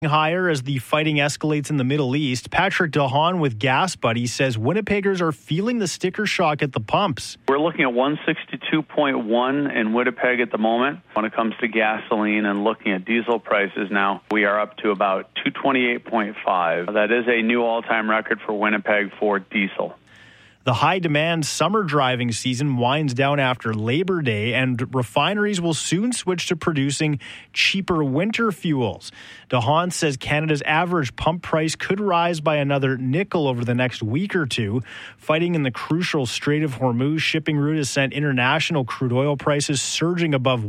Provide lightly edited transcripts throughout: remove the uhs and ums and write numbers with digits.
higher as the fighting escalates in the Middle East. Patrick DeHaan with Gas Buddy says Winnipeggers are feeling the sticker shock at the pumps. We're looking at 162.1 in Winnipeg at the moment. When it comes to gasoline and looking at diesel prices now, we are up to about 228.5. That is a new all-time record for Winnipeg for diesel. The high-demand summer driving season winds down after Labor Day, and refineries will soon switch to producing cheaper winter fuels. DeHaan says Canada's average pump price could rise by another nickel over the next week or two. Fighting in the crucial Strait of Hormuz shipping route has sent international crude oil prices surging above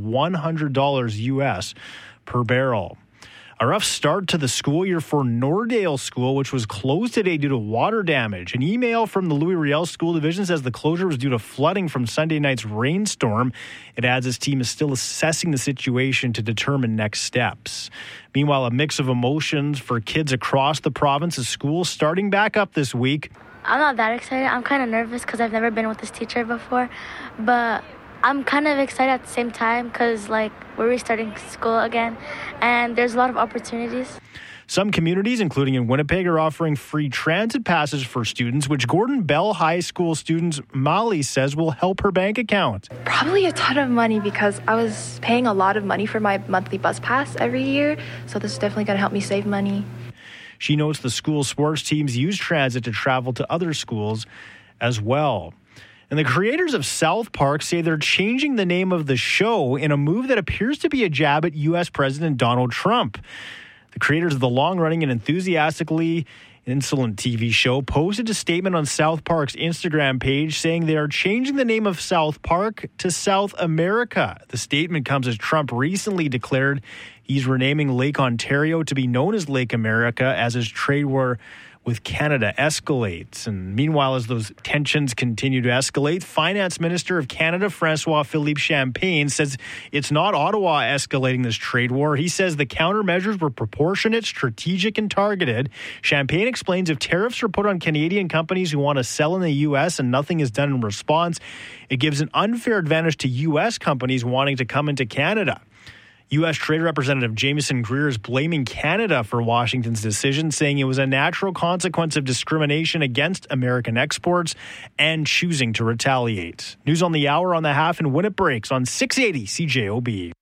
$100 U.S. per barrel. A rough start to the school year for Nordale School, which was closed today due to water damage. An email from the Louis Riel School Division says the closure was due to flooding from Sunday night's rainstorm. It adds its team is still assessing the situation to determine next steps. Meanwhile, a mix of emotions for kids across the province as schools starting back up this week. I'm not that excited. I'm kind of nervous because I've never been with this teacher before, but I'm kind of excited at the same time because, we're restarting school again, and there's a lot of opportunities. Some communities, including in Winnipeg, are offering free transit passes for students, which Gordon Bell High School student Molly says will help her bank account. Probably a ton of money because I was paying a lot of money for my monthly bus pass every year, so this is definitely going to help me save money. She notes the school sports teams use transit to travel to other schools as well. And the creators of South Park say they're changing the name of the show in a move that appears to be a jab at U.S. President Donald Trump. The creators of the long-running and enthusiastically insolent TV show posted a statement on South Park's Instagram page saying they are changing the name of South Park to South America. The statement comes as Trump recently declared he's renaming Lake Ontario to be known as Lake America as his trade war with Canada escalates. And meanwhile, as those tensions continue to escalate, Finance Minister of Canada, François-Philippe Champagne, says it's not Ottawa escalating this trade war. He says the countermeasures were proportionate, strategic, and targeted. Champagne explains if tariffs are put on Canadian companies who want to sell in the U.S. and nothing is done in response, it gives an unfair advantage to U.S. companies wanting to come into Canada. U.S. Trade Representative Jameson Greer is blaming Canada for Washington's decision, saying it was a natural consequence of discrimination against American exports and choosing to retaliate. News on the hour on the half and when it breaks on 680 CJOB.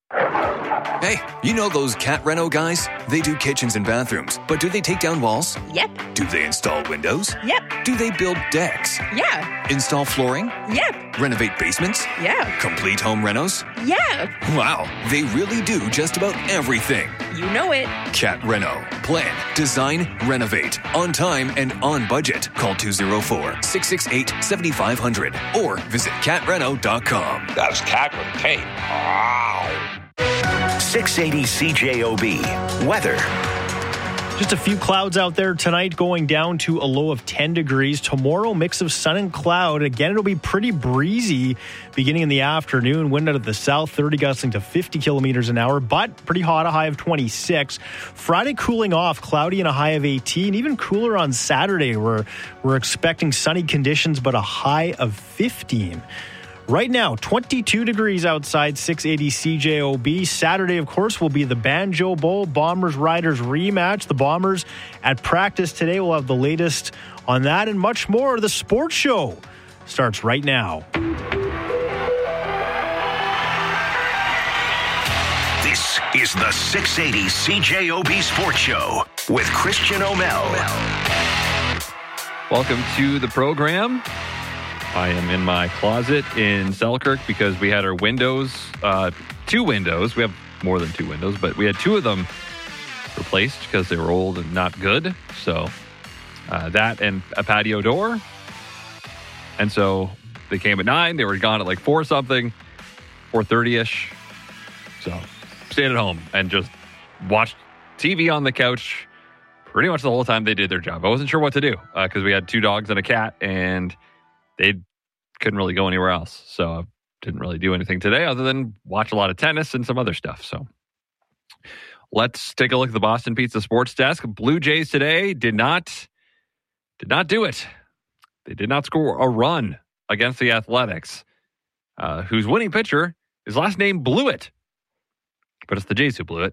Hey, you know those Cat Reno guys? They do kitchens and bathrooms, but do they take down walls? Yep. Do they install windows? Yep. Do they build decks? Yeah. Install flooring? Yep. Renovate basements? Yeah. Complete home renos? Yeah. Wow, they really do just about everything. You know it. Cat Reno. Plan, design, renovate. On time and on budget. Call 204-668-7500 or visit catreno.com. That's cat with a K. Wow. 680 CJOB. Weather. Just a few clouds out there tonight, going down to a low of 10 degrees. Tomorrow, mix of sun and cloud. Again, it'll be pretty breezy beginning in the afternoon. Wind out of the south, 30 gusting to 50 kilometers an hour, but pretty hot, a high of 26. Friday cooling off, cloudy and a high of 18. Even cooler on Saturday, where we're expecting sunny conditions, but a high of 15. Right now, 22 degrees outside, 680 CJOB. Saturday, of course, will be the Banjo Bowl Bombers-Riders rematch. The Bombers at practice today will have the latest on that and much more. The Sports Show starts right now. This is the 680 CJOB Sports Show with Christian O'Mell. Welcome to the program. I am in my closet in Selkirk because we had our windows, two windows. We have more than two windows, but we had two of them replaced because they were old and not good. So that and a patio door. And so they came at 9. They were gone at like 4 something, 4:30ish. So stayed at home and just watched TV on the couch pretty much the whole time they did their job. I wasn't sure what to do because we had 2 dogs and a cat, and they couldn't really go anywhere else. So I didn't really do anything today other than watch a lot of tennis and some other stuff. So let's take a look at the Boston Pizza Sports Desk. Blue Jays today did not do it. They did not score a run against the Athletics, whose winning pitcher, his last name Blewett. But it's the Jays who blew it.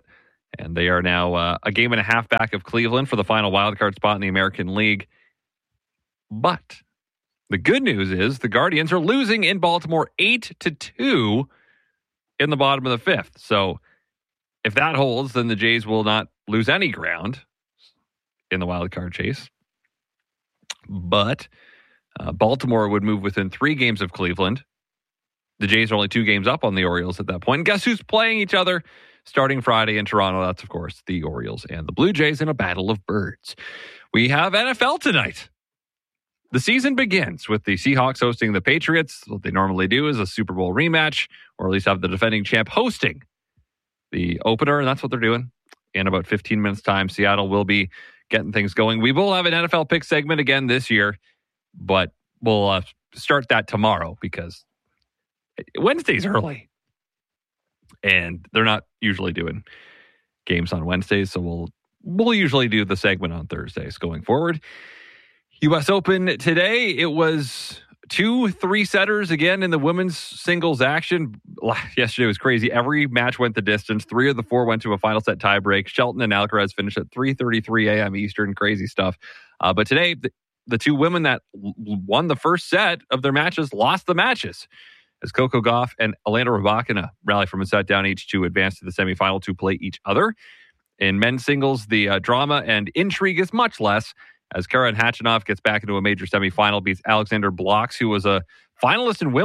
And they are now a game and a half back of Cleveland for the final wildcard spot in the American League. But the good news is the Guardians are losing in Baltimore 8-2 in the bottom of the fifth. So if that holds, then the Jays will not lose any ground in the wildcard chase. But Baltimore would move within 3 games of Cleveland. The Jays are only 2 games up on the Orioles at that point. And guess who's playing each other starting Friday in Toronto? That's, of course, the Orioles and the Blue Jays in a battle of birds. We have NFL tonight. The season begins with the Seahawks hosting the Patriots. What they normally do is a Super Bowl rematch, or at least have the defending champ hosting the opener, and that's what they're doing. In about 15 minutes' time, Seattle will be getting things going. We will have an NFL pick segment again this year, but we'll start that tomorrow because Wednesday's early, and they're not usually doing games on Wednesdays, so we'll usually do the segment on Thursdays going forward. U.S. Open today, it was 2 3-setters again in the women's singles action. Yesterday was crazy. Every match went the distance. 3 of the 4 went to a final set tiebreak. Shelton and Alcaraz finished at 3:33 a.m. Eastern. Crazy stuff. But today, the 2 women that won the first set of their matches lost the matches, as Coco Gauff and Elena Rybakina rally from a set down each to advance to the semifinal to play each other. In men's singles, the drama and intrigue is much less, as Karen Khachanov gets back into a major semifinal, beats Alexander Blocks, who was a finalist in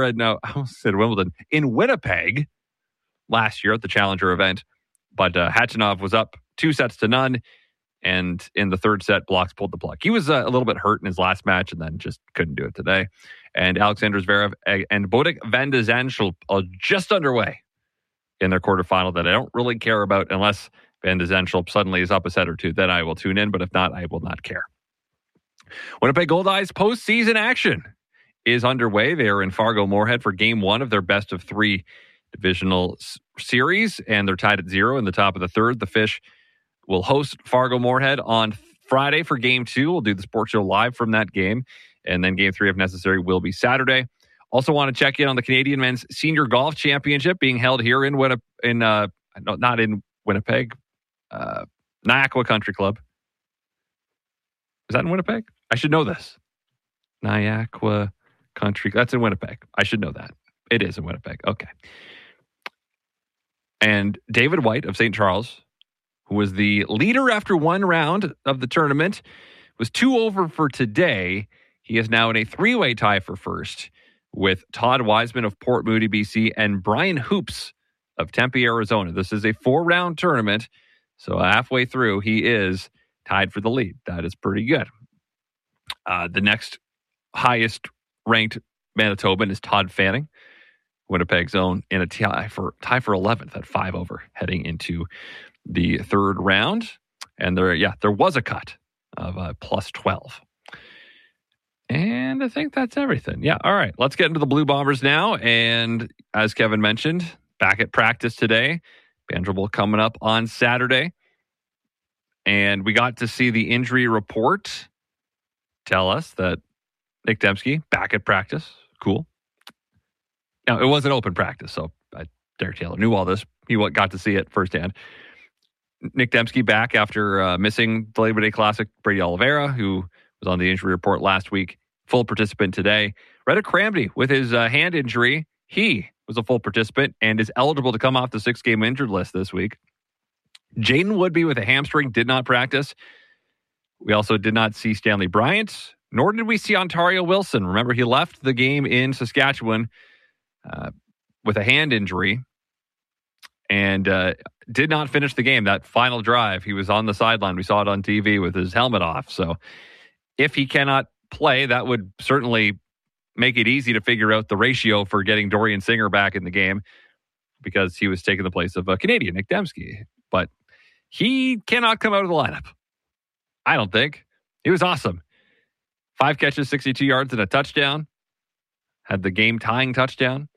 in Winnipeg last year at the Challenger event. But Khachanov was up 2-0, and in the third set, Blocks pulled the plug. He was a little bit hurt in his last match and then just couldn't do it today. And Alexander Zverev and Botic van de Zandschulp are just underway in their quarterfinal that I don't really care about unless Van de Zandschulp suddenly is up a set or 2. Then I will tune in, but if not, I will not care. Winnipeg Goldeyes postseason action is underway. They are in Fargo-Moorhead for Game 1 of their best-of-3 divisional series, and they're tied at 0 in the top of the third. The Fish will host Fargo-Moorhead on Friday for Game 2. We'll do the sports show live from that game, and then Game 3, if necessary, will be Saturday. Also want to check in on the Canadian Men's Senior Golf Championship being held here in not in Winnipeg, Niagara Country Club. Is that in Winnipeg? I should know this. Niagara Country. That's in Winnipeg. I should know that. It is in Winnipeg. Okay. And David White of St. Charles, who was the leader after one round of the tournament, was 2 over for today. He is now in a 3-way tie for first with Todd Wiseman of Port Moody, BC, and Brian Hoops of Tempe, Arizona. This is a 4-round tournament, so halfway through, he is tied for the lead. That is pretty good. The next highest ranked Manitoban is Todd Fanning, Winnipeg's own, in a tie for 11th at 5 over heading into the third round. And there was a cut of plus 12. And I think that's everything. Yeah, all right. Let's get into the Blue Bombers now. And as Kevin mentioned, back at practice today. Vanderbilt coming up on Saturday. And we got to see the injury report tell us that Nick Demski back at practice. Cool. Now, it was an open practice, so Derek Taylor knew all this. He got to see it firsthand. Nick Demski back after missing the Labor Day Classic. Brady Oliveira, who was on the injury report last week, full participant today. Reddick Cramby with his hand injury. He was a full participant and is eligible to come off the 6-game injured list this week. Jaden Woodby with a hamstring did not practice. We also did not see Stanley Bryant, nor did we see Ontario Wilson. Remember, he left the game in Saskatchewan with a hand injury and did not finish the game. That final drive, he was on the sideline. We saw it on TV with his helmet off. So if he cannot play, that would certainly make it easy to figure out the ratio for getting Dorian Singer back in the game, because he was taking the place of a Canadian, Nick Demski. But he cannot come out of the lineup. I don't think. He was awesome. 5 catches, 62 yards, and a touchdown. Had the game-tying touchdown.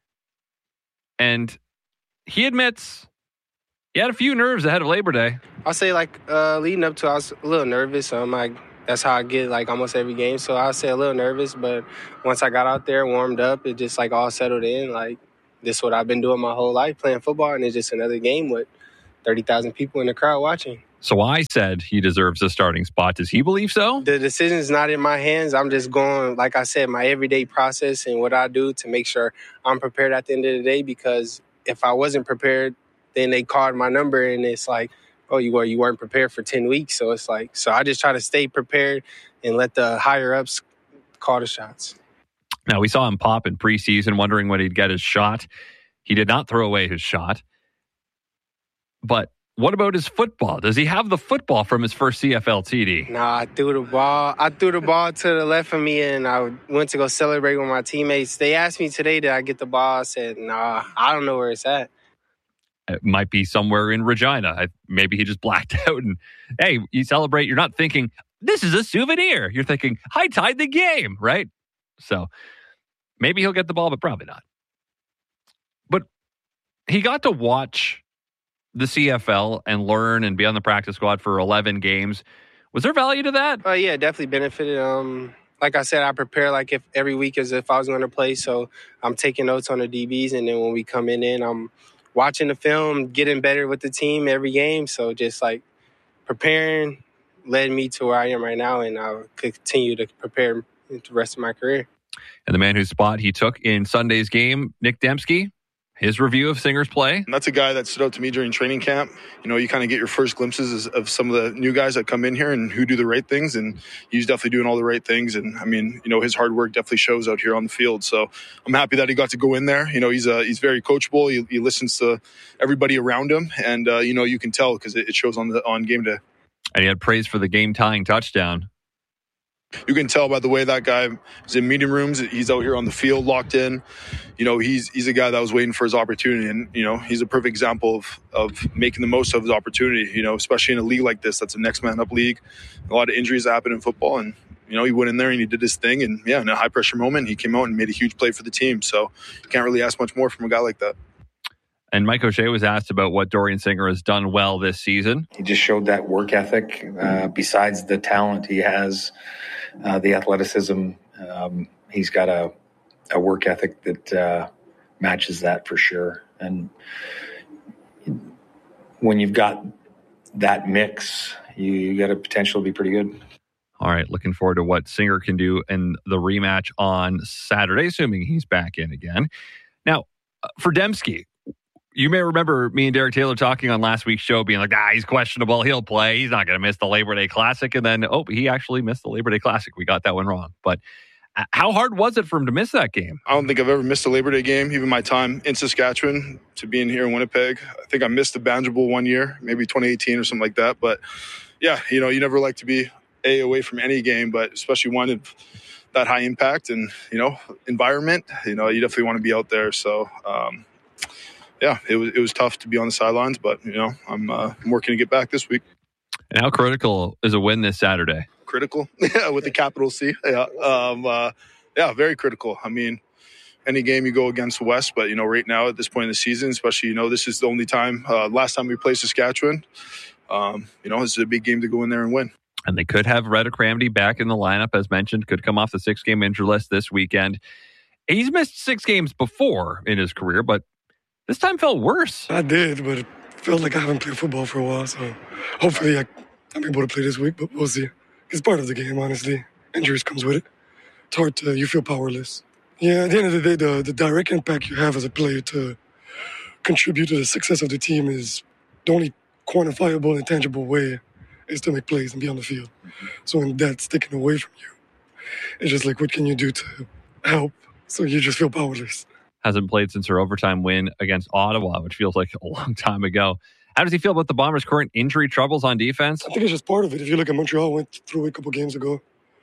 And he admits he had a few nerves ahead of Labor Day. I'll say, leading up to it, I was a little nervous. So I'm like, that's how I get, almost every game. So I'll say a little nervous. But once I got out there, warmed up, it just, all settled in. This is what I've been doing my whole life, playing football. And it's just another game with 30,000 people in the crowd watching. So I said he deserves a starting spot. Does he believe so? The decision is not in my hands. I'm just going, like I said, my everyday process and what I do to make sure I'm prepared at the end of the day, because if I wasn't prepared, then they called my number and it's like, oh, you weren't prepared for 10 weeks. So it's like, so I just try to stay prepared and let the higher ups call the shots. Now, we saw him pop in preseason, wondering when he'd get his shot. He did not throw away his shot. But what about his football? Does he have the football from his first CFL TD? Nah, I threw the ball to the left of me, and I went to go celebrate with my teammates. They asked me today, did I get the ball? I said, nah, I don't know where it's at. It might be somewhere in Regina. Maybe he just blacked out. And hey, you celebrate. You're not thinking, this is a souvenir. You're thinking, I tied the game, right? So maybe he'll get the ball, but probably not. But he got to watch the CFL and learn and be on the practice squad for 11 games. Was there value to that? Yeah, definitely benefited. Like I said, I prepare like if every week as if I was going to play. So I'm taking notes on the DBs, and then when we come in, I'm watching the film, getting better with the team every game. So just like preparing led me to where I am right now, and I'll continue to prepare the rest of my career. And the man whose spot he took in Sunday's game, Nick Dembski, his review of Singer's play. And that's a guy that stood out to me during training camp. You know, you kind of get your first glimpses of some of the new guys that come in here and who do the right things. And he's definitely doing all the right things. And I mean, you know, his hard work definitely shows out here on the field. So I'm happy that he got to go in there. You know, he's very coachable. He listens to everybody around him. And, you know, you can tell because it shows on game day. And he had praise for the game-tying touchdown. You can tell by the way that guy is in meeting rooms. He's out here on the field, locked in. You know, he's a guy that was waiting for his opportunity, and you know, he's a perfect example of making the most of his opportunity. You know, especially in a league like this, that's a next man up league. A lot of injuries happen in football, and you know, he went in there and he did his thing, and yeah, in a high pressure moment, he came out and made a huge play for the team. So you can't really ask much more from a guy like that. And Mike O'Shea was asked about what Dorian Singer has done well this season. He just showed that work ethic. Besides the talent he has, the athleticism, he's got a work ethic that matches that for sure. And when you've got that mix, you got a potential to be pretty good. All right, looking forward to what Singer can do in the rematch on Saturday, assuming he's back in again. Now, for Dembski, you may remember me and Derek Taylor talking on last week's show being like, he's questionable. He'll play. He's not going to miss the Labor Day Classic. And then, he actually missed the Labor Day Classic. We got that one wrong. But how hard was it for him to miss that game? I don't think I've ever missed a Labor Day game, even my time in Saskatchewan to being here in Winnipeg. I think I missed the Banjo Bowl one year, maybe 2018 or something like that. But yeah, you know, you never like to be away from any game, but especially one of that high impact and, you know, environment, you know, you definitely want to be out there. So, yeah, it was tough to be on the sidelines, but, you know, I'm working to get back this week. And how critical is a win this Saturday? Critical? Yeah, with the capital C. Yeah, yeah, very critical. I mean, any game you go against the West, but, you know, right now at this point in the season, especially, you know, this is the only time, last time we played Saskatchewan, you know, this is a big game to go in there and win. And they could have Reddick Ramsey back in the lineup, as mentioned, could come off the 6-game injury list this weekend. He's missed 6 games before in his career, but this time felt worse. I did, but it felt like I haven't played football for a while, so hopefully I'm able to play this week, but we'll see. It's part of the game, honestly. Injuries comes with it. It's hard to, you feel powerless. Yeah, at the end of the day, the direct impact you have as a player to contribute to the success of the team is the only quantifiable and tangible way is to make plays and be on the field. So when that's taken away from you, it's just like, what can you do to help? So you just feel powerless. Hasn't played since her overtime win against Ottawa, which feels like a long time ago. How does he feel about the Bombers' current injury troubles on defense? I think it's just part of it. If you look at Montreal, went through it a couple games ago.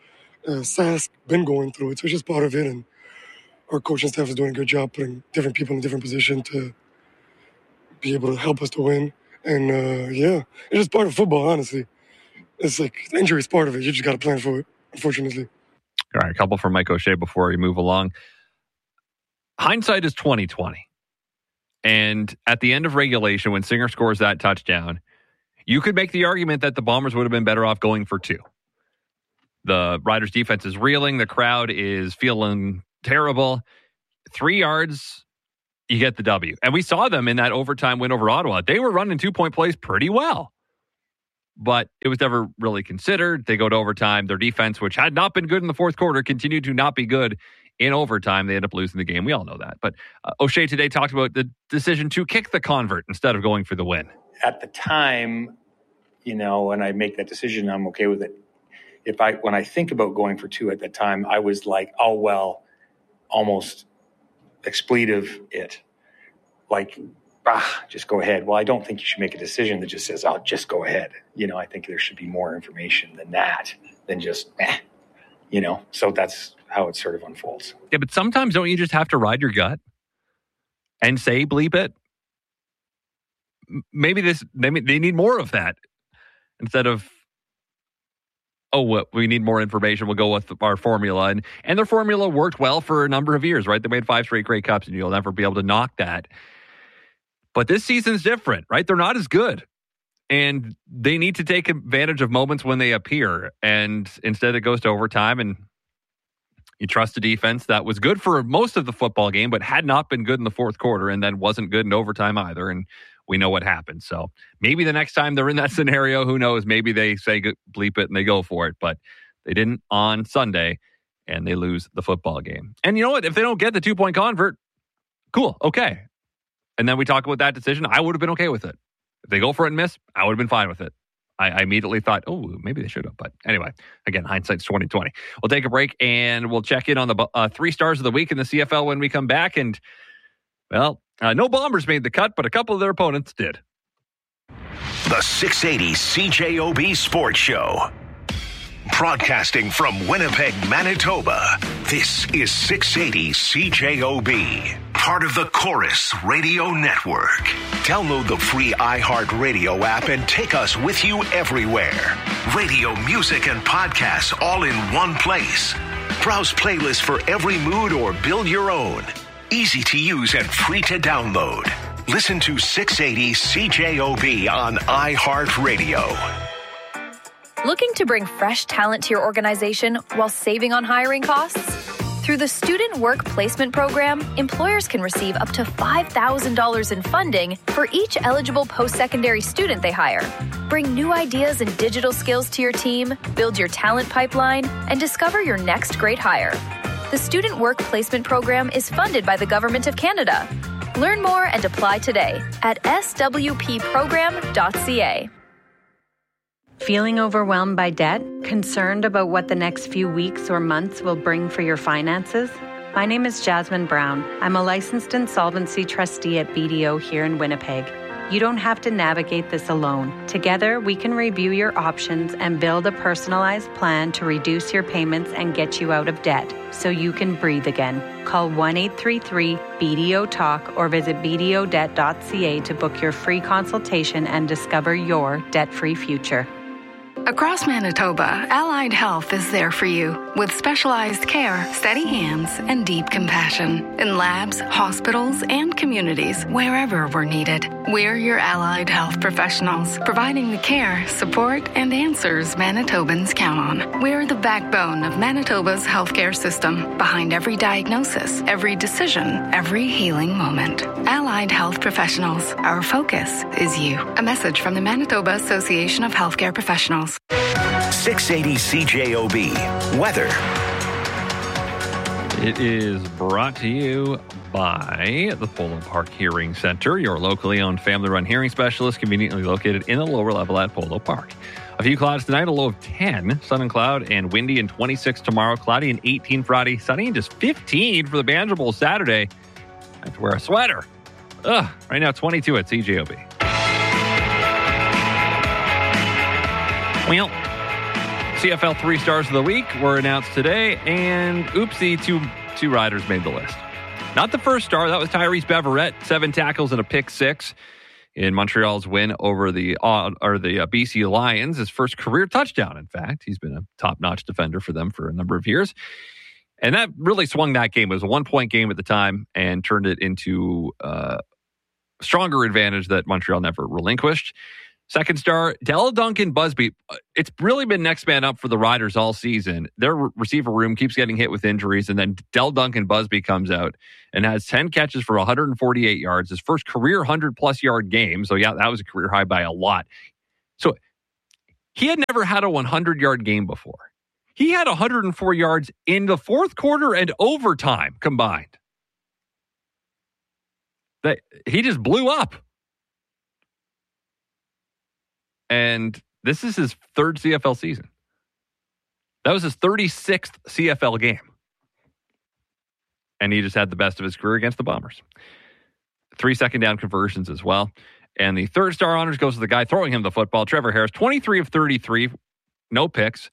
Sask been going through it, so it's just part of it. And our coaching staff is doing a good job putting different people in different positions to be able to help us to win. And yeah, it's just part of football, honestly. It's like injury is part of it. You just got to plan for it, unfortunately. All right, a couple from Mike O'Shea before we move along. Hindsight is 20/20. And at the end of regulation, when Singer scores that touchdown, you could make the argument that the Bombers would have been better off going for 2. The Riders' defense is reeling. The crowd is feeling terrible. 3 yards you get the W. And we saw them in that overtime win over Ottawa. They were running 2-point plays pretty well, but it was never really considered. They go to overtime. Their defense, which had not been good in the fourth quarter, continued to not be good in overtime. They end up losing the game. We all know that. But O'Shea today talked about the decision to kick the convert instead of going for the win. At the time, when I make that decision, I'm okay with it. When I think about going for 2 at that time, I was like, oh, well, almost expletive it. Like, just go ahead. Well, I don't think you should make a decision that just says, just go ahead. I think there should be more information than that, than just, So that's how it sort of unfolds. Yeah, but sometimes don't you just have to ride your gut and say bleep it? Maybe they need more of that instead of, we need more information. We'll go with our formula. And their formula worked well for a number of years, right? They made 5 straight Grey Cups, and you'll never be able to knock that. But this season's different, right? They're not as good. And they need to take advantage of moments when they appear. And instead it goes to overtime, and you trust a defense that was good for most of the football game, but had not been good in the fourth quarter, and then wasn't good in overtime either. And we know what happened. So maybe the next time they're in that scenario, who knows? Maybe they say bleep it and they go for it. But they didn't on Sunday, and they lose the football game. And you know what? If they don't get the 2-point convert, cool, okay. And then we talk about that decision. I would have been okay with it. If they go for it and miss, I would have been fine with it. I immediately thought, maybe they should have. But anyway, again, hindsight's 20/20. We'll take a break, and we'll check in on the 3 stars of the week in the CFL when we come back. And, well, no Bombers made the cut, but a couple of their opponents did. The 680 CJOB Sports Show. Broadcasting from Winnipeg, Manitoba, this is 680 CJOB. Part of the Chorus Radio Network. Download the free iHeartRadio app and take us with you everywhere. Radio, music, and podcasts all in one place. Browse playlists for every mood or build your own. Easy to use and free to download. Listen to 680 CJOB on iHeartRadio. Looking to bring fresh talent to your organization while saving on hiring costs? Through the Student Work Placement Program, employers can receive up to $5,000 in funding for each eligible post-secondary student they hire. Bring new ideas and digital skills to your team, build your talent pipeline, and discover your next great hire. The Student Work Placement Program is funded by the Government of Canada. Learn more and apply today at swpprogram.ca. Feeling overwhelmed by debt? Concerned about what the next few weeks or months will bring for your finances? My name is Jasmine Brown. I'm a licensed insolvency trustee at BDO here in Winnipeg. You don't have to navigate this alone. Together, we can review your options and build a personalized plan to reduce your payments and get you out of debt so you can breathe again. Call 1-833-BDO-TALK or visit bdodebt.ca to book your free consultation and discover your debt-free future. Across Manitoba, Allied Health is there for you with specialized care, steady hands, and deep compassion in labs, hospitals, and communities wherever we're needed. We're your Allied Health professionals, providing the care, support, and answers Manitobans count on. We're the backbone of Manitoba's healthcare system, behind every diagnosis, every decision, every healing moment. Allied Health professionals, our focus is you. A message from the Manitoba Association of Healthcare Professionals. 680 CJOB weather. It is brought to you by the Polo Park Hearing Center, your locally owned family-run hearing specialist, conveniently located in the lower level at Polo Park. A few clouds tonight, a low of 10, sun and cloud, and windy, and 26 tomorrow, cloudy and 18 Friday, sunny, and just 15 for the Banjo Bowl Saturday. I have to wear a sweater. Right now, 22 at CJOB. Well, CFL 3 stars of the week were announced today, and oopsie, two riders made the list. Not the first star, that was Tyrese Beverette, 7 tackles and a pick 6 in Montreal's win over the BC Lions, his first career touchdown, in fact. He's been a top-notch defender for them for a number of years. And that really swung that game. It was a 1-point game at the time and turned it into a stronger advantage that Montreal never relinquished. Second star, Dell Duncan Busby. It's really been next man up for the Riders all season. Their receiver room keeps getting hit with injuries, and then Dell Duncan Busby comes out and has 10 catches for 148 yards, his first career 100-plus yard game. So, yeah, that was a career high by a lot. So, he had never had a 100-yard game before. He had 104 yards in the fourth quarter and overtime combined. He just blew up. And this is his third CFL season. That was his 36th CFL game. And he just had the best of his career against the Bombers. 3 second down conversions as well. And the third star honors goes to the guy throwing him the football, Trevor Harris, 23 of 33, no picks,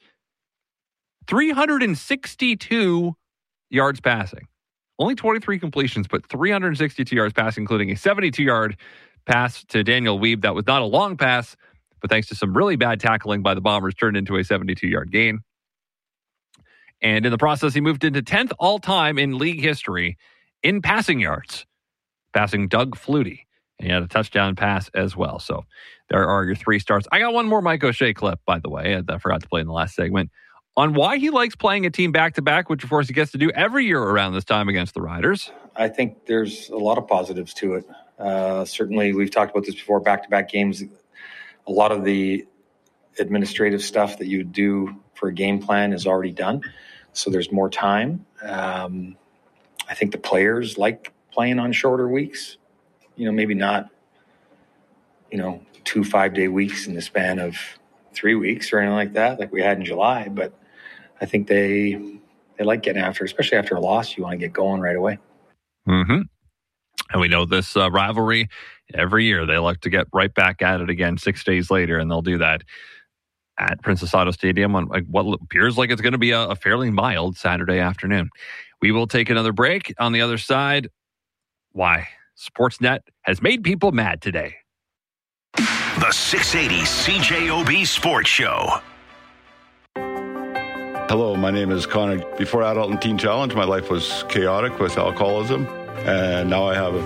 362 yards passing. Only 23 completions, but 362 yards passing, including a 72-yard pass to Daniel Weeb. That was not a long pass, but thanks to some really bad tackling by the Bombers, turned into a 72-yard gain. And in the process, he moved into 10th all-time in league history in passing yards, passing Doug Flutie. And he had a touchdown pass as well. So there are your 3 stars. I got one more Mike O'Shea clip, by the way, that I forgot to play in the last segment, on why he likes playing a team back-to-back, which, of course, he gets to do every year around this time against the Riders. I think there's a lot of positives to it. Certainly, we've talked about this before, back-to-back games. A lot of the administrative stuff that you do for a game plan is already done, so there's more time. I think the players like playing on shorter weeks. Maybe not, 2 5-day weeks in the span of 3 weeks or anything like that, like we had in July. But I think they like getting after, especially after a loss. You want to get going right away. Mm-hmm. And we know this rivalry every year. They like to get right back at it again 6 days later, and they'll do that at Princess Auto Stadium on what appears like it's going to be a fairly mild Saturday afternoon. We will take another break. On the other side, why Sportsnet has made people mad today. The 680 CJOB Sports Show. Hello, my name is Connor. Before Adult and Teen Challenge, my life was chaotic with alcoholism. And now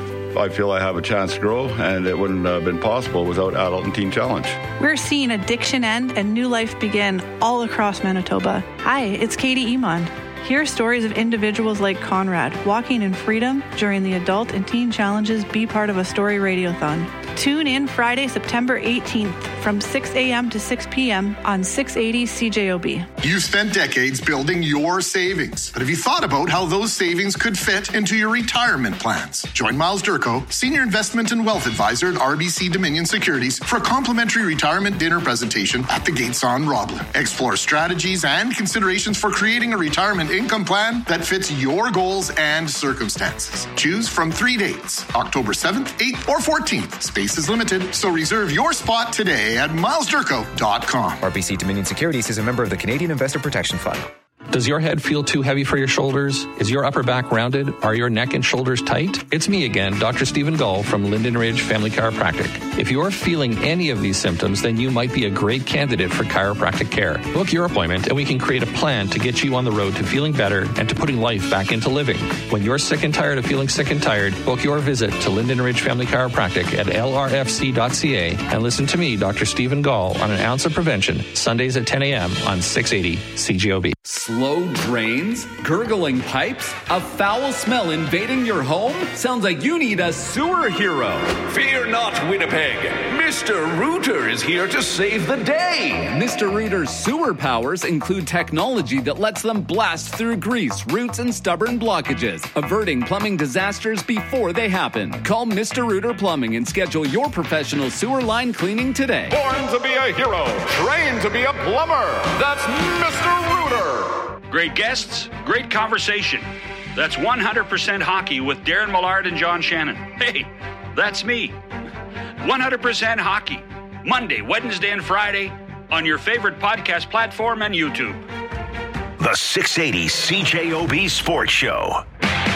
I feel I have a chance to grow, and it wouldn't have been possible without Adult and Teen Challenge. We're seeing addiction end and new life begin all across Manitoba. Hi, it's Katie Emond. Hear stories of individuals like Conrad walking in freedom during the Adult and Teen Challenge's Be Part of a Story Radiothon. Tune in Friday, September 18th from 6 a.m. to 6 p.m. on 680 CJOB. You've spent decades building your savings, but have you thought about how those savings could fit into your retirement plans? Join Miles Durko, Senior Investment and Wealth Advisor at RBC Dominion Securities, for a complimentary retirement dinner presentation at the Gates on Roblin. Explore strategies and considerations for creating a retirement income plan that fits your goals and circumstances. Choose from 3 dates, October 7th, 8th, or 14th. Space is limited, so reserve your spot today at milesdurko.com. RBC Dominion Securities is a member of the Canadian Investor Protection Fund. Does your head feel too heavy for your shoulders? Is your upper back rounded? Are your neck and shoulders tight? It's me again, Dr. Stephen Gull from Linden Ridge Family Chiropractic. If you're feeling any of these symptoms, then you might be a great candidate for chiropractic care. Book your appointment and we can create a plan to get you on the road to feeling better and to putting life back into living. When you're sick and tired of feeling sick and tired, book your visit to Linden Ridge Family Chiropractic at lrfc.ca and listen to me, Dr. Stephen Gull, on An Ounce of Prevention, Sundays at 10 a.m. on 680 CJOB. Slow drains? Gurgling pipes? A foul smell invading your home? Sounds like you need a sewer hero. Fear not, Winnipeg. Mr. Rooter is here to save the day. Mr. Rooter's sewer powers include technology that lets them blast through grease, roots, and stubborn blockages, averting plumbing disasters before they happen. Call Mr. Rooter Plumbing and schedule your professional sewer line cleaning today. Born to be a hero, trained to be a plumber. That's Mr. Rooter. Great guests, great conversation. That's 100% Hockey with Darren Millard and John Shannon. Hey, that's me. 100% Hockey. Monday, Wednesday, and Friday on your favorite podcast platform and YouTube. The 680 CJOB Sports Show.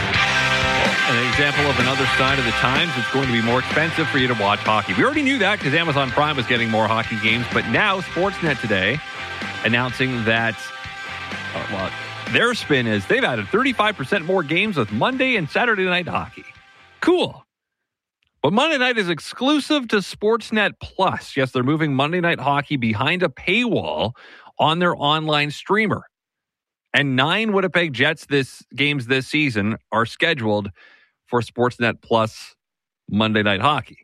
An example of another sign of the times. It's going to be more expensive for you to watch hockey. We already knew that because Amazon Prime was getting more hockey games, but now Sportsnet today announcing that their spin is they've added 35% more games with Monday and Saturday night hockey. Cool. But Monday night is exclusive to Sportsnet Plus. Yes, they're moving Monday Night Hockey behind a paywall on their online streamer. And 9 Winnipeg Jets games this season are scheduled for Sportsnet Plus Monday Night Hockey.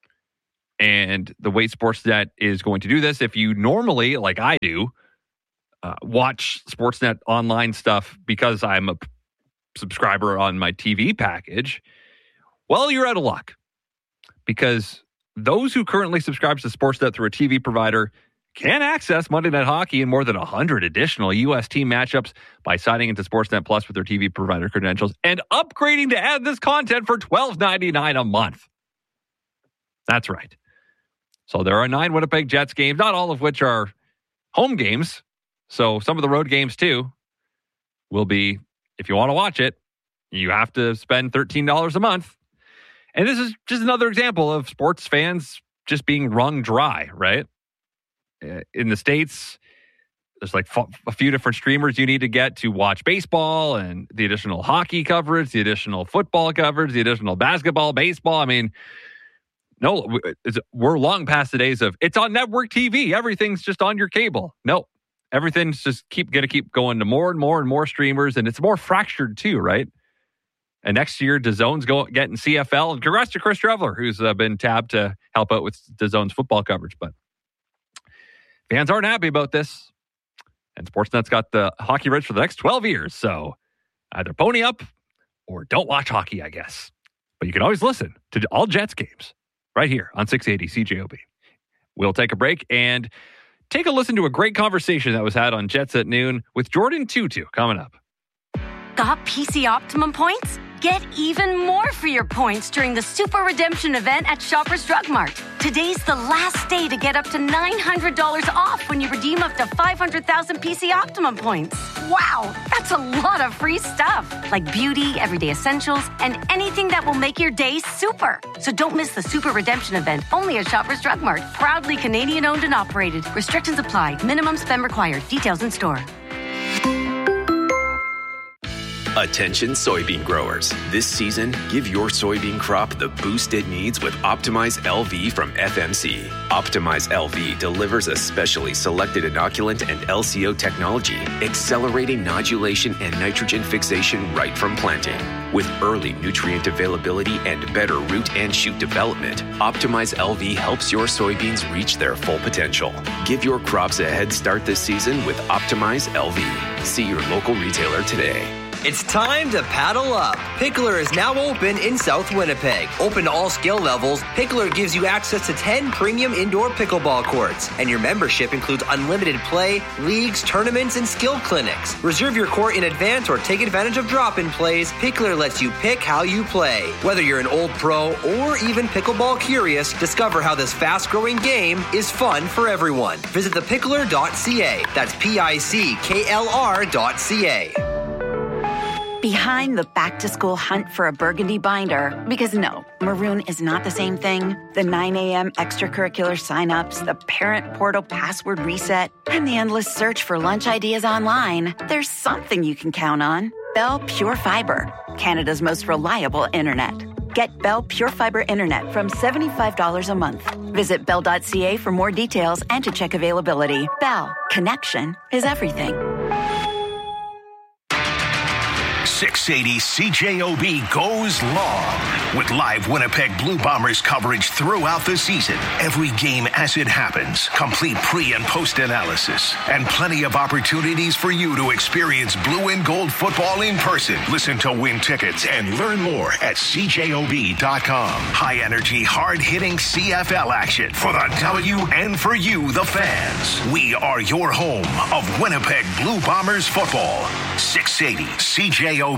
And the way Sportsnet is going to do this, if you normally, like I do, watch Sportsnet online stuff because I'm a subscriber on my TV package, well, you're out of luck. Because those who currently subscribe to Sportsnet through a TV provider can access Monday Night Hockey and more than 100 additional U.S. team matchups by signing into Sportsnet Plus with their TV provider credentials and upgrading to add this content for $12.99 a month. That's right. So there are 9 Winnipeg Jets games, not all of which are home games. So some of the road games, too, will be, if you want to watch it, you have to spend $13 a month. And this is just another example of sports fans just being wrung dry, right? In the States, there's like a few different streamers you need to get to watch baseball and the additional hockey coverage, the additional football coverage, the additional basketball, baseball. I mean, no, we're long past the days of it's on network TV. Everything's just on your cable. No, everything's just going to keep going to more and more and more streamers. And it's more fractured too, right? And next year, DAZN's getting CFL. And congrats to Chris Trevler, who's been tabbed to help out with DAZN's football coverage. But fans aren't happy about this. And Sportsnet's got the hockey rights for the next 12 years. So either pony up or don't watch hockey, I guess. But you can always listen to all Jets games right here on 680 CJOB. We'll take a break and take a listen to a great conversation that was had on Jets at Noon with Jordan Tutu coming up. Got PC Optimum points? Get even more for your points during the Super Redemption event at Shoppers Drug Mart. Today's the last day to get up to $900 off when you redeem up to 500,000 PC Optimum points. Wow, that's a lot of free stuff, like beauty, everyday essentials, and anything that will make your day super. So don't miss the Super Redemption event only at Shoppers Drug Mart. Proudly Canadian owned and operated. Restrictions apply. Minimum spend required. Details in store. Attention soybean growers. This season, give your soybean crop the boost it needs with Optimize LV from FMC. Optimize LV delivers a specially selected inoculant and LCO technology, accelerating nodulation and nitrogen fixation right from planting. With early nutrient availability and better root and shoot development, Optimize LV helps your soybeans reach their full potential. Give your crops a head start this season with Optimize LV. See your local retailer today. It's time to paddle up. Pickler is now open in South Winnipeg. Open to all skill levels, Pickler gives you access to 10 premium indoor pickleball courts. And your membership includes unlimited play, leagues, tournaments, and skill clinics. Reserve your court in advance or take advantage of drop-in plays. Pickler lets you pick how you play. Whether you're an old pro or even pickleball curious, discover how this fast-growing game is fun for everyone. Visit thepickler.ca. That's PICKLR.ca. Behind the back-to-school hunt for a burgundy binder, because no, maroon is not the same thing. The 9 a.m. extracurricular signups, the parent portal password reset, and the endless search for lunch ideas online. There's something you can count on. Bell Pure Fiber, Canada's most reliable internet. Get Bell Pure Fiber internet from $75 a month. Visit bell.ca for more details and to check availability. Bell, connection is everything. 680 CJOB goes long with live Winnipeg Blue Bombers coverage throughout the season. Every game as it happens, complete pre- and post-analysis, and plenty of opportunities for you to experience blue and gold football in person. Listen to win tickets and learn more at CJOB.com. High-energy, hard-hitting CFL action for the W and for you, the fans. We are your home of Winnipeg Blue Bombers football. 680 CJOB.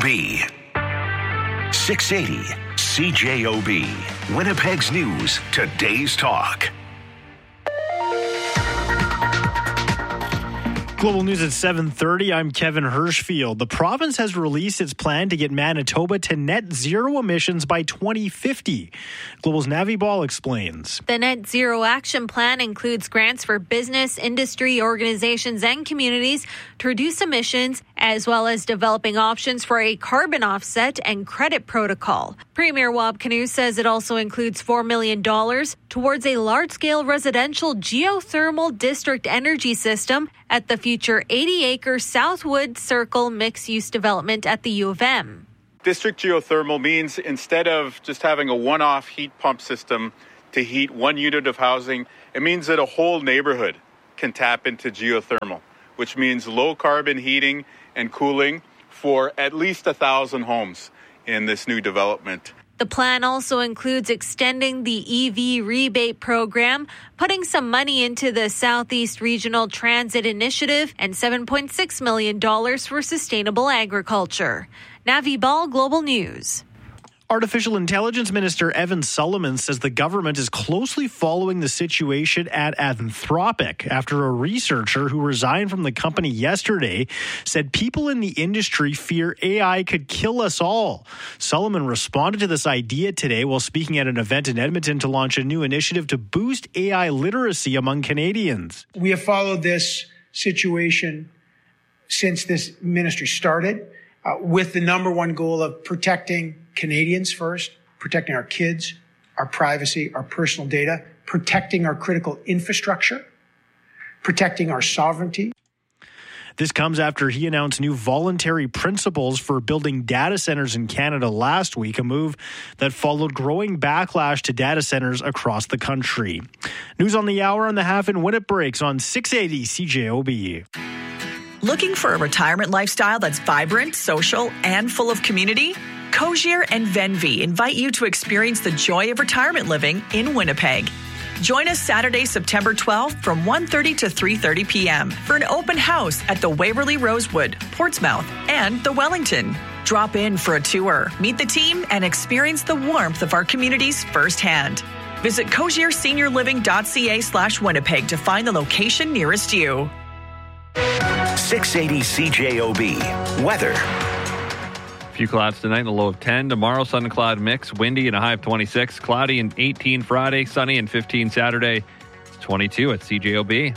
680 CJOB. Winnipeg's news, today's talk. Global News at 7:30. I'm Kevin Hirschfield. The province has released its plan to get Manitoba to net zero emissions by 2050. Global's Navi Ball explains. The Net Zero Action Plan includes grants for business, industry, organizations, and communities to reduce emissions, as well as developing options for a carbon offset and credit protocol. Premier Wab Kinew says it also includes $4 million towards a large-scale residential geothermal district energy system at the future 80-acre Southwood Circle mixed-use development at the U of M. District geothermal means instead of just having a one-off heat pump system to heat one unit of housing, it means that a whole neighborhood can tap into geothermal, which means low-carbon heating and cooling for at least 1,000 homes in this new development. The plan also includes extending the EV rebate program, putting some money into the Southeast Regional Transit Initiative, and $7.6 million for sustainable agriculture. Navi Ball, Global News. Artificial Intelligence Minister Evan Solomon says the government is closely following the situation at Anthropic after a researcher who resigned from the company yesterday said people in the industry fear AI could kill us all. Solomon responded to this idea today while speaking at an event in Edmonton to launch a new initiative to boost AI literacy among Canadians. We have followed this situation since this ministry started with the number one goal of protecting Canadians first, protecting our kids, our privacy, our personal data, protecting our critical infrastructure, protecting our sovereignty. This comes after he announced new voluntary principles for building data centers in Canada last week, a move that followed growing backlash to data centers across the country. News on the hour and the half and when it breaks on 680 CJOB. Looking for a retirement lifestyle that's vibrant, social, and full of community? Cogier and Venvi invite you to experience the joy of retirement living in Winnipeg. Join us Saturday, September 12th from 1:30 to 3:30 p.m. for an open house at the Waverly Rosewood, Portsmouth, and the Wellington. Drop in for a tour, meet the team, and experience the warmth of our communities firsthand. Visit cogierseniorliving.ca/Winnipeg to find the location nearest you. 680 CJOB. Weather. Few clouds tonight, a low of 10. Tomorrow, sun and cloud mix, windy and a high of 26. Cloudy and 18 Friday, sunny and 15 Saturday. It's 22 at CJOB.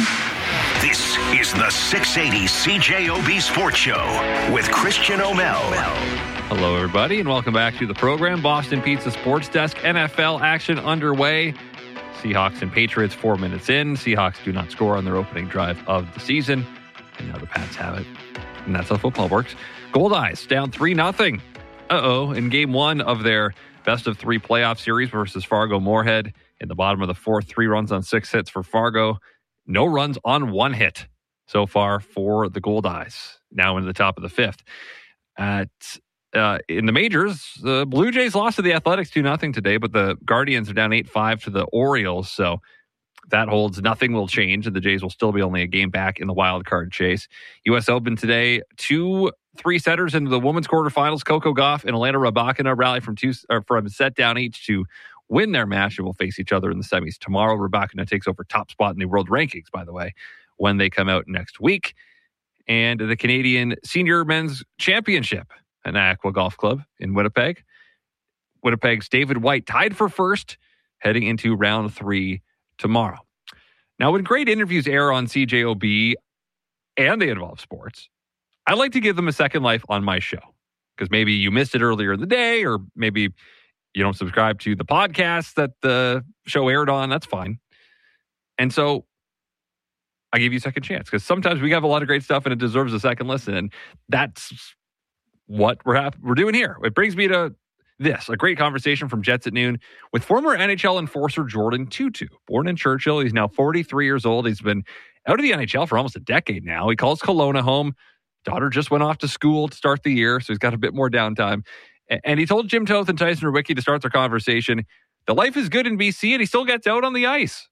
This is the 680 CJOB Sports Show with Christian O'Mell. Hello, everybody, and welcome back to the program. Boston Pizza Sports Desk, NFL action underway. Seahawks and Patriots 4 minutes in. Seahawks do not score on their opening drive of the season. And now the Pats have it. And that's how football works. Goldeyes down 3-0. In game one of their best-of-3 playoff series versus Fargo-Moorhead. In the bottom of the fourth, 3 runs on 6 hits for Fargo. No runs on 1 hit so far for the Goldeyes. Now into the top of the fifth. In the majors, the Blue Jays lost to the Athletics 2-0 today, but the Guardians are down 8-5 to the Orioles. So that holds. Nothing will change, and the Jays will still be only a game back in the wild card chase. U.S. Open today, 2 3-setters into the women's quarterfinals. Coco Gauff and Elena Rybakina rally from a set down each to win their match and will face each other in the semis tomorrow. Rybakina takes over top spot in the world rankings, by the way, when they come out next week. And the Canadian Senior Men's Championship at Aqua Golf Club in Winnipeg. Winnipeg's David White tied for first heading into round 3 tomorrow. Now, when great interviews air on CJOB and they involve sports, I like to give them a second life on my show because maybe you missed it earlier in the day, or maybe you don't subscribe to the podcast that the show aired on. That's fine. And so I give you a second chance because sometimes we have a lot of great stuff and it deserves a second listen. And that's what we're doing here. It brings me to this, a great conversation from Jets at Noon with former NHL enforcer Jordan Tootoo. Born in Churchill, he's now 43 years old. He's been out of the NHL for almost a decade now. He calls Kelowna home. Daughter just went off to school to start the year, so he's got a bit more downtime. And he told Jim Toth and Tyson Rewicki to start their conversation that life is good in BC and he still gets out on the ice.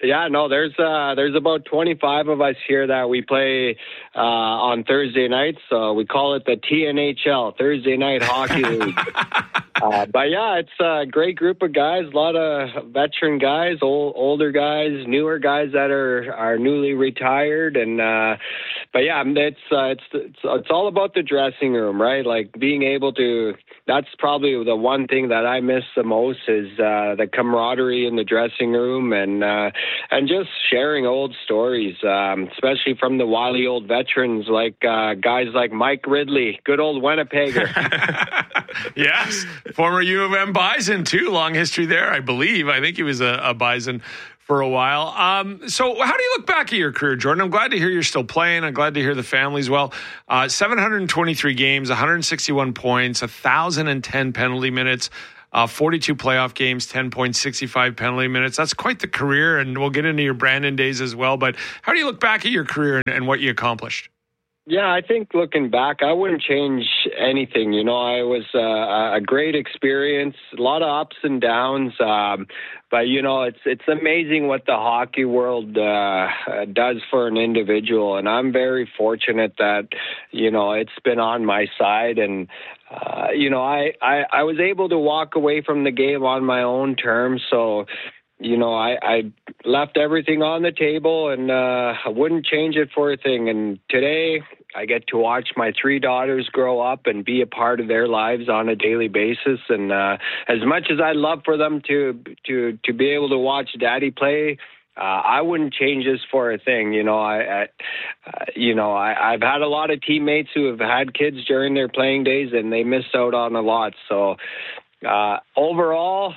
Yeah, no, there's about 25 of us here that we play on Thursday nights. So we call it the TNHL, Thursday Night Hockey League. But yeah, it's a great group of guys, a lot of veteran guys, older guys, newer guys that are newly retired. And but yeah, it's all about the dressing room, right? Like being able to. That's probably the one thing that I miss the most is the camaraderie in the dressing room and just sharing old stories, especially from the wily old veterans like guys like Mike Ridley, good old Winnipegger. Yes, former U of M Bison too. Long history there, I believe. I think he was a Bison for a while. So how do you look back at your career, Jordan? I'm glad to hear you're still playing. I'm glad to hear the family's well. 723 games, 161 points, 1,010 penalty minutes, 42 playoff games, 10.65 penalty minutes. That's quite the career, and we'll get into your Brandon days as well. But how do you look back at your career and what you accomplished? Yeah, I think looking back, I wouldn't change anything. You know, it was a great experience, a lot of ups and downs. But, you know, it's amazing what the hockey world does for an individual. And I'm very fortunate that, you know, it's been on my side. And, you know, I was able to walk away from the game on my own terms. So, you know, I left everything on the table and I wouldn't change it for a thing. And today I get to watch my 3 daughters grow up and be a part of their lives on a daily basis. And as much as I'd love for them to be able to watch Daddy play, I wouldn't change this for a thing. You know, I've had a lot of teammates who have had kids during their playing days and they missed out on a lot. So overall,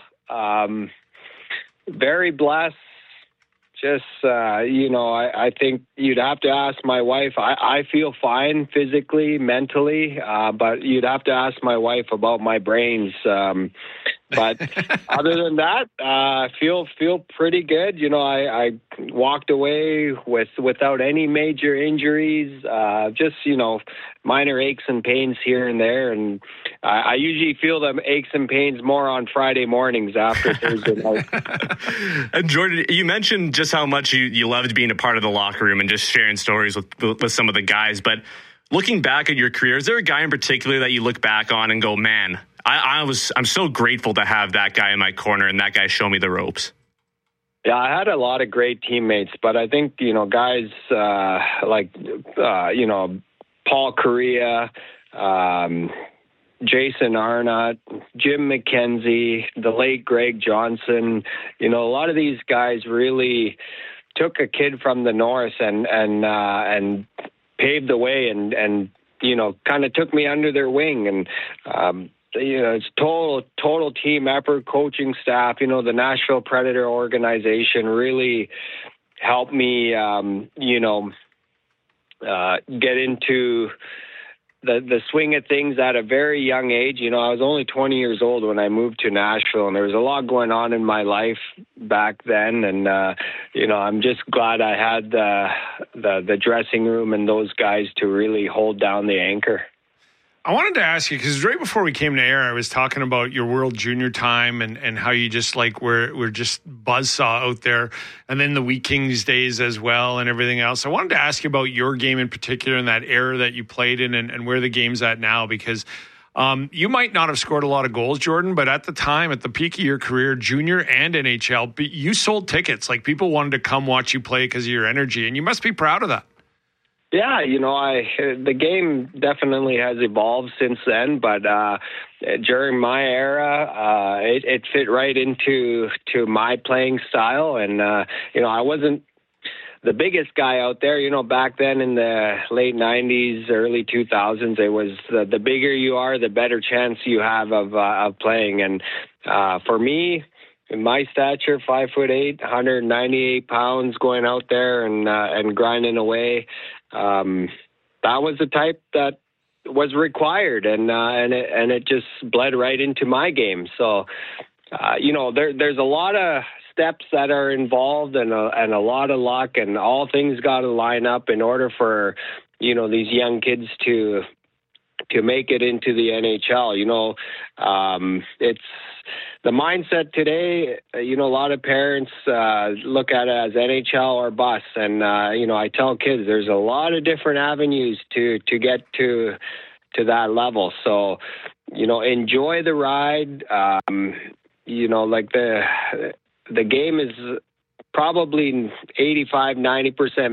very blessed. Just, you know, I think you'd have to ask my wife. I feel fine physically, mentally, but you'd have to ask my wife about my brains. But other than that, feel pretty good. You know, I walked away without any major injuries, just, you know, minor aches and pains here and there. And I usually feel the aches and pains more on Friday mornings after Thursday night. And Jordan, you mentioned just how much you loved being a part of the locker room and just sharing stories with some of the guys. But looking back at your career, is there a guy in particular that you look back on and go, man, I'm so grateful to have that guy in my corner and that guy show me the ropes? Yeah, I had a lot of great teammates, but I think, you know, guys like, you know, Paul Correa, Jason Arnott, Jim McKenzie, the late Greg Johnson, you know, a lot of these guys really took a kid from the north and paved the way and you know, kind of took me under their wing. And you know, it's total team effort, coaching staff. You know, the Nashville Predator organization really helped me, you know, get into the swing of things at a very young age. You know, I was only 20 years old when I moved to Nashville, and there was a lot going on in my life back then. And, you know, I'm just glad I had the dressing room and those guys to really hold down the anchor. I wanted to ask you, because right before we came to air, I was talking about your World Junior time and how you just like we're just buzzsaw out there, and then the Wheat Kings days as well and everything else. I wanted to ask you about your game in particular and that era that you played in and where the game's at now, because you might not have scored a lot of goals, Jordan, but at the time, at the peak of your career, junior and NHL, you sold tickets. Like, people wanted to come watch you play because of your energy, and you must be proud of that. Yeah, you know, the game definitely has evolved since then, but during my era, it fit right into my playing style. And, you know, I wasn't the biggest guy out there. You know, back then in the late 90s, early 2000s, it was the bigger you are, the better chance you have of playing. And for me, in my stature, 5'8", 198 pounds, going out there and grinding away, that was the type that was required, and it just bled right into my game. So, you know, there's a lot of steps that are involved and a lot of luck, and all things got to line up in order for, you know, these young kids to make it into the NHL. You know, it's the mindset today. You know, a lot of parents look at it as NHL or bust, and you know, I tell kids there's a lot of different avenues to get to that level. So, you know, enjoy the ride. You know, like the game is probably 85-90%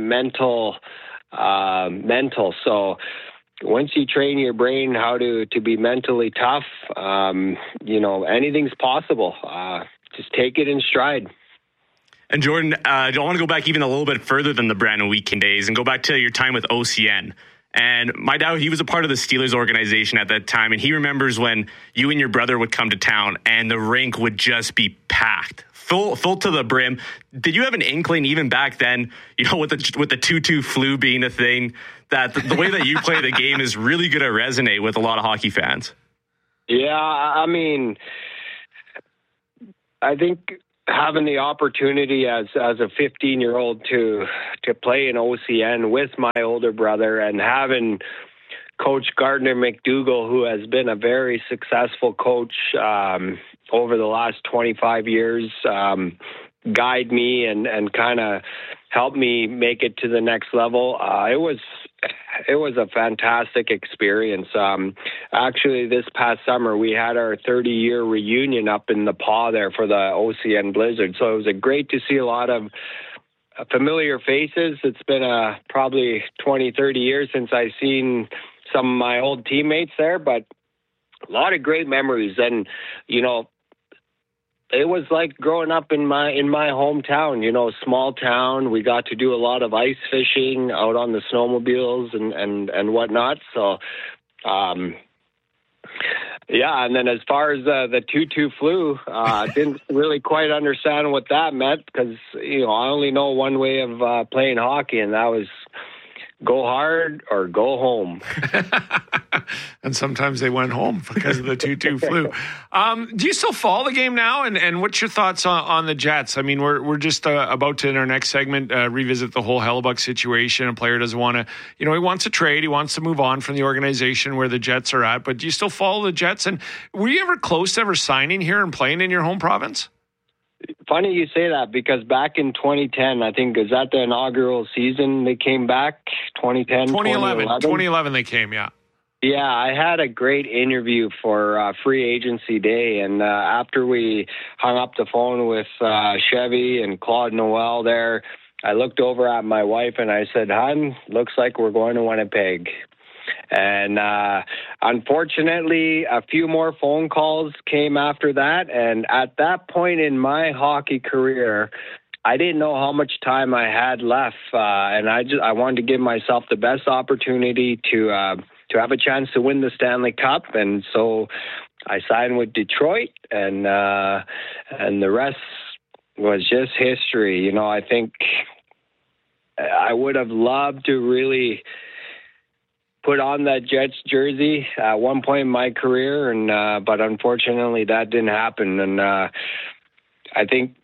mental. So once you train your brain how to be mentally tough, you know, anything's possible. Just take it in stride. And Jordan, I want to go back even a little bit further than the Brandon Wheatking days and go back to your time with OCN. And my dad, he was a part of the Steelers organization at that time, and he remembers when you and your brother would come to town and the rink would just be packed, full to the brim. Did you have an inkling even back then, you know, with the 2-2 flu being a thing, that the way that you play the game is really going to resonate with a lot of hockey fans? Yeah, I mean, I think having the opportunity as a 15-year-old to play in OCN with my older brother, and having Coach Gardner McDougall, who has been a very successful coach over the last 25 years, guide me and kind of help me make it to the next level. It was a fantastic experience. Actually, this past summer, we had our 30-year reunion up in the Paw there for the OCN Blizzard. So it was great to see a lot of familiar faces. It's been probably 20, 30 years since I've seen some of my old teammates there, but a lot of great memories. And, you know, it was like growing up in my hometown, you know, small town. We got to do a lot of ice fishing out on the snowmobiles and whatnot. So, yeah. And then as far as the 2-2 flu, didn't really quite understand what that meant, because, you know, I only know one way of playing hockey, and that was go hard or go home. And sometimes they went home because of the 2-2 flu. Do you still follow the game now? And what's your thoughts on the Jets? I mean, we're just about to, in our next segment, revisit the whole Hellebuck situation. A player doesn't want to, you know, he wants to trade. He wants to move on from the organization where the Jets are at. But do you still follow the Jets? And were you ever close to ever signing here and playing in your home province? Funny you say that, because back in 2010, I think, is that the inaugural season they came back? 2011 they came, yeah. Yeah, I had a great interview for free agency day, and after we hung up the phone with Chevy and Claude Noel there, I looked over at my wife and I said, "Hon, looks like we're going to Winnipeg." And unfortunately, a few more phone calls came after that, and at that point in my hockey career, I didn't know how much time I had left, and I wanted to give myself the best opportunity to have a chance to win the Stanley Cup, and so I signed with Detroit, and the rest was just history. You know, I think I would have loved to really put on that Jets jersey at one point in my career, and but unfortunately that didn't happen. And I think,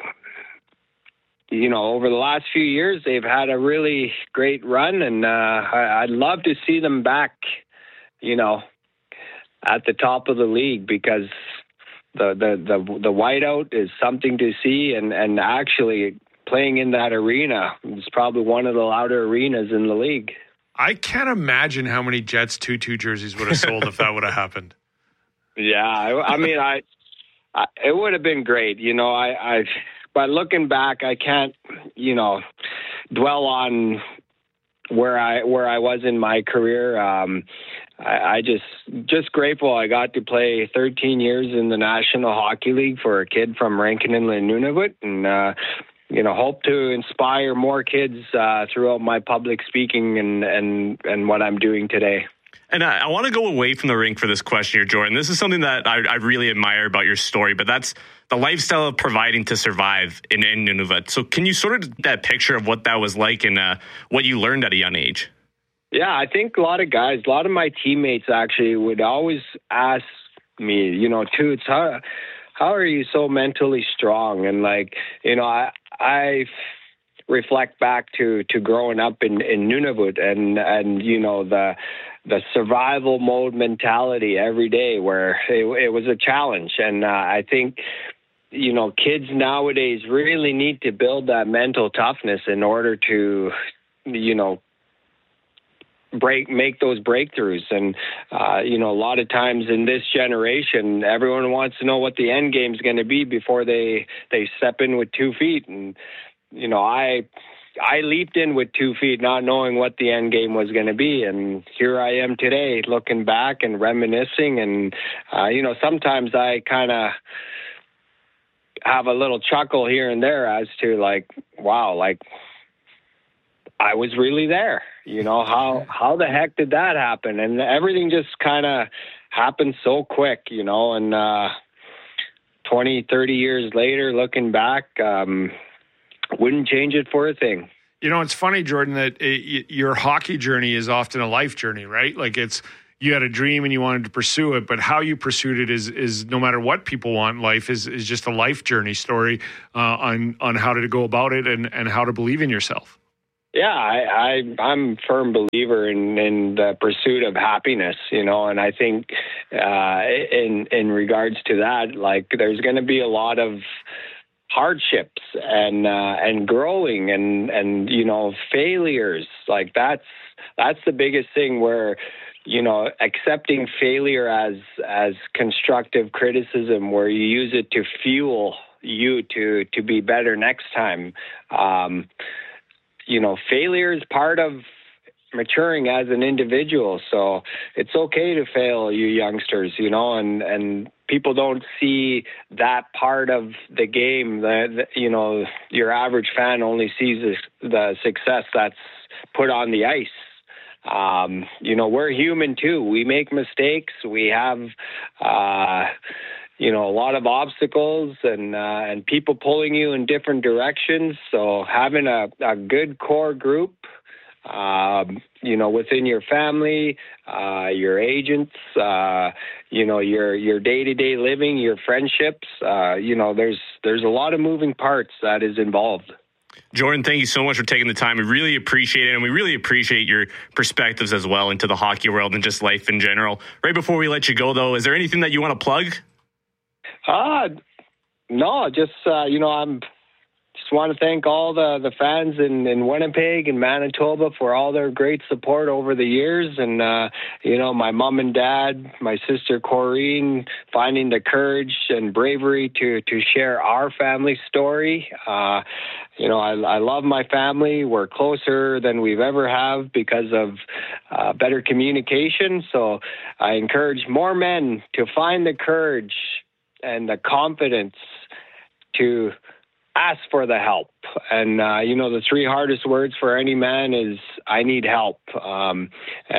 you know, over the last few years they've had a really great run, and I'd love to see them back, you know, at the top of the league, because the whiteout is something to see, and actually playing in that arena is probably one of the louder arenas in the league. I can't imagine how many Jets 2-2 jerseys would have sold if that would have happened. Yeah, I mean, it would have been great. You know, but looking back, I can't, you know, dwell on where I was in my career. I just grateful I got to play 13 years in the National Hockey League for a kid from Rankin and Nunavut, and you know, hope to inspire more kids throughout my public speaking and what I'm doing today. And I want to go away from the rink for this question here, Jordan. This is something that I really admire about your story, but that's the lifestyle of providing to survive in Nunavut. So can you sort of that picture of what that was like and what you learned at a young age? Yeah, I think a lot of my teammates actually would always ask me, you know, Toots, how are you so mentally strong? And like, you know, I reflect back to growing up in Nunavut and you know, the survival mode mentality every day, where it was a challenge. And I think, kids nowadays really need to build that mental toughness in order to, make those breakthroughs. And, a lot of times in this generation, everyone wants to know what the end game is going to be before they step in with 2 feet. And, I leaped in with 2 feet, not knowing what the end game was going to be. And here I am today, looking back and reminiscing. And, sometimes I kind of have a little chuckle here and there as to wow, I was really there. How the heck did that happen? And everything just kind of happened so quick, and 20, 30 years later, looking back, wouldn't change it for a thing. It's funny, Jordan, that your hockey journey is often a life journey, right? You had a dream and you wanted to pursue it, but how you pursued it is no matter what people want in life is just a life journey story on how to go about it and how to believe in yourself. Yeah, I'm a firm believer in the pursuit of happiness, and I think in regards to that, there's going to be a lot of hardships and growing and failures. That's the biggest thing, where accepting failure as constructive criticism, where you use it to fuel you to be better next time. Failure is part of maturing as an individual. So it's okay to fail, you youngsters, and people don't see that part of the game. Your average fan only sees the success that's put on the ice. We're human too. We make mistakes. We have, a lot of obstacles and people pulling you in different directions. So having a good core group, within your family, your agents, your day-to-day living, your friendships, there's a lot of moving parts that is involved. Jordan, thank you so much for taking the time. We really appreciate it, and we really appreciate your perspectives as well into the hockey world and just life in general. Right before we let you go, though, is there anything that you want to plug? No, just, I'm just want to thank all the fans in Winnipeg and Manitoba for all their great support over the years. And, my mom and dad, my sister Corrine, finding the courage and bravery to share our family story. I love my family. We're closer than we've ever have because of better communication. So I encourage more men to find the courage and the confidence to ask for the help. And, the 3 hardest words for any man is, I need help. I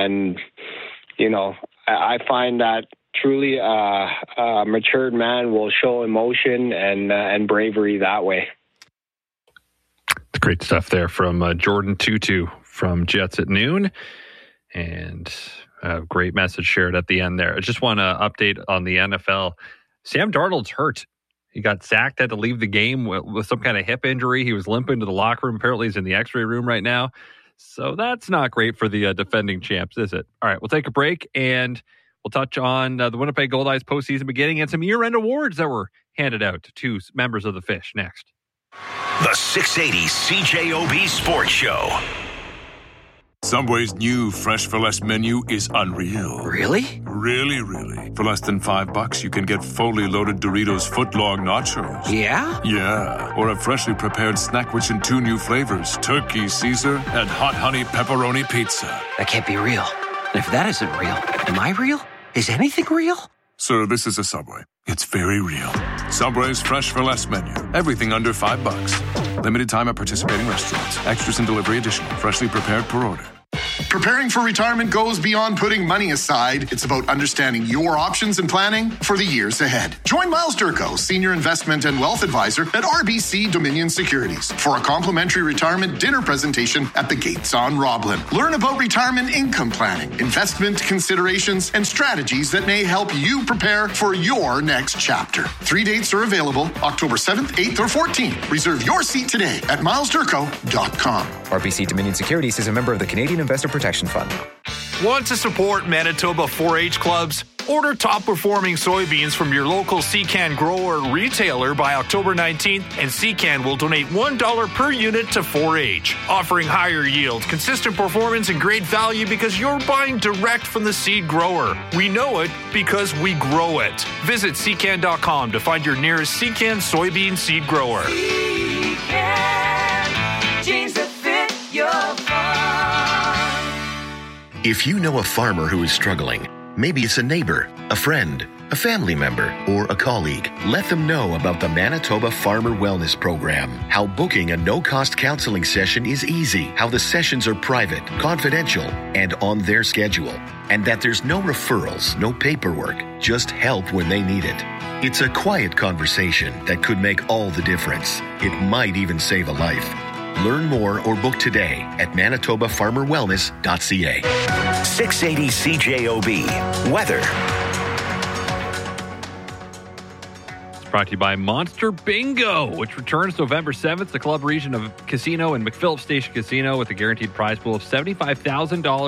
find that truly a matured man will show emotion and bravery that way. Great stuff there from Jordan Tootoo from Jets at Noon. And a great message shared at the end there. I just want to update on the NFL. Sam Darnold's hurt. He got sacked, had to leave the game with some kind of hip injury. He was limping to the locker room. Apparently he's in the x-ray room right now. So that's not great for the defending champs, is it? All right, we'll take a break and we'll touch on the Winnipeg Goldeyes postseason beginning and some year-end awards that were handed out to members of the Fish next. The 680 CJOB Sports Show. Subway's new Fresh for Less menu is unreal. Really? Really, really. For less than $5, you can get fully loaded Doritos footlong nachos. Yeah? Yeah. Or a freshly prepared Snackwich in 2 new flavors, Turkey Caesar and Hot Honey Pepperoni Pizza. That can't be real. And if that isn't real, am I real? Is anything real? Sir, this is a Subway. It's very real. Subway's Fresh for Less menu. Everything under $5. Limited time at participating restaurants. Extras and delivery additional. Freshly prepared per order. Preparing for retirement goes beyond putting money aside. It's about understanding your options and planning for the years ahead. Join Miles Durko, Senior Investment and Wealth Advisor at RBC Dominion Securities, for a complimentary retirement dinner presentation at the Gates on Roblin. Learn about retirement income planning, investment considerations, and strategies that may help you prepare for your next chapter. 3 dates are available, October 7th, 8th, or 14th. Reserve your seat today at milesdurko.com. RBC Dominion Securities is a member of the Canadian Investor Protection Fund. Want to support Manitoba 4-H clubs? Order top-performing soybeans from your local Secan grower retailer by October 19th, and Secan will donate $1 per unit to 4-H, offering higher yield, consistent performance, and great value because you're buying direct from the seed grower. We know it because we grow it. Visit Secan.com to find your nearest Secan soybean seed grower. Secan, genes that fit your farm. If you know a farmer who is struggling, maybe it's a neighbor, a friend, a family member, or a colleague, let them know about the Manitoba Farmer Wellness Program. How booking a no-cost counseling session is easy. How the sessions are private, confidential, and on their schedule. And that there's no referrals, no paperwork, just help when they need it. It's a quiet conversation that could make all the difference. It might even save a life. Learn more or book today at manitobafarmerwellness.ca. 680 CJOB. Weather. It's brought to you by Monster Bingo, which returns November 7th. The club region of casino and McPhillips Station Casino with a guaranteed prize pool of $75,000.